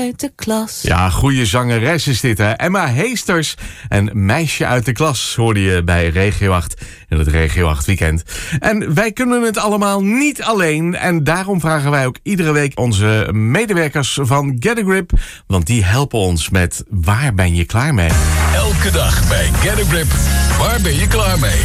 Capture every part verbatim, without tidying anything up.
uit de klas. Ja, goede zangeres is dit, hè. Emma Heesters en Meisje uit de klas hoorde je bij Regio acht in het Regio acht weekend. En wij kunnen het allemaal niet alleen. En daarom vragen wij ook iedere week onze medewerkers van Get a Grip. Want die helpen ons met waar ben je klaar mee? Elke dag bij Get a Grip. Waar ben je klaar mee?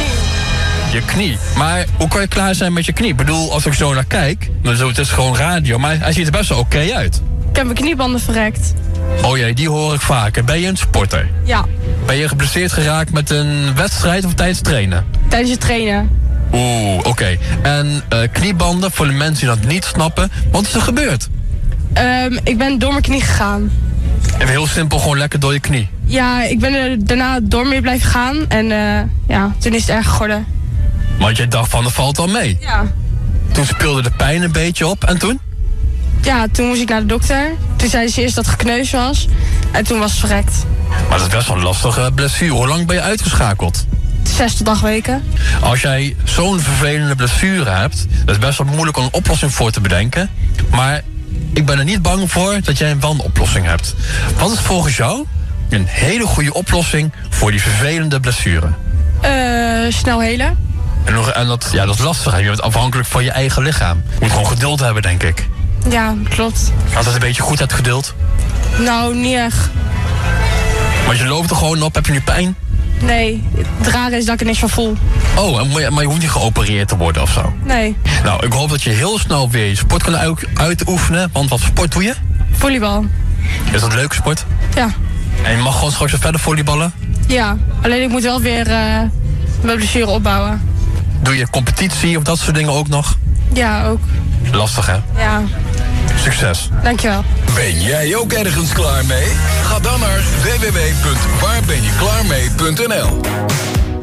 Je knie. Maar hoe kan je klaar zijn met je knie? Ik bedoel, als ik zo naar kijk, dan zo, het is gewoon radio, maar hij ziet er best wel oké okay uit. Ik heb mijn kniebanden verrekt. Oh jee, die hoor ik vaker. Ben je een sporter? Ja. Ben je geblesseerd geraakt met een wedstrijd of tijdens trainen? Tijdens het trainen. Oeh, oké. Okay. En uh, kniebanden, voor de mensen die dat niet snappen, wat is er gebeurd? Um, ik ben door mijn knie gegaan. Even heel simpel, gewoon lekker door je knie? Ja, ik ben er daarna door mee blijven gaan en uh, ja, toen is het erg geworden. Want je dacht van, dat valt al mee? Ja. Toen speelde de pijn een beetje op en toen? Ja, toen moest ik naar de dokter. Toen zei ze eerst dat het gekneus was en toen was het verrekt. Maar dat is best wel een lastige blessure. Hoe lang ben je uitgeschakeld? Zes tot acht weken. Als jij zo'n vervelende blessure hebt, dat is best wel moeilijk om een oplossing voor te bedenken. Maar ik ben er niet bang voor dat jij wel een oplossing hebt. Wat is volgens jou een hele goede oplossing voor die vervelende blessure? Uh, snel helen. En, nog, en dat, ja, dat is lastig. Je bent afhankelijk van je eigen lichaam. Je moet gewoon geduld hebben, denk ik. Ja, klopt. Als het een beetje goed hebt geduld? Nou, niet echt. Maar je loopt er gewoon op. Heb je nu pijn? Nee, het rare is dat ik er niks van voel. Oh, maar je, maar je hoeft niet geopereerd te worden of zo? Nee. Nou, ik hoop dat je heel snel weer je sport kan uit, uitoefenen. Want wat sport doe je? Volleybal. Is dat een leuke sport? Ja. En je mag gewoon straks weer verder volleyballen? Ja, alleen ik moet wel weer uh, mijn blessure opbouwen. Doe je competitie of dat soort dingen ook nog? Ja, ook. Lastig, hè? Ja. Succes. Dankjewel. Ben jij ook ergens klaar mee? Ga dan naar w w w punt waar ben je klaar mee punt n l.